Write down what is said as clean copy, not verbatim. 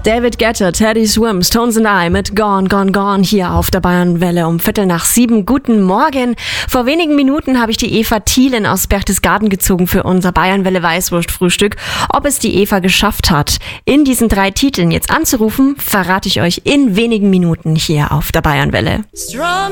David Guetta, Teddy Swims, Tones and I mit Gone, Gone, Gone hier auf der Bayernwelle um 6:15. Guten Morgen. Vor wenigen Minuten habe ich die Eva Thielen aus Berchtesgaden gezogen für unser Bayernwelle Weißwurst-Frühstück. Ob es die Eva geschafft hat, in diesen 3 Titeln jetzt anzurufen, verrate ich euch in wenigen Minuten hier auf der Bayernwelle.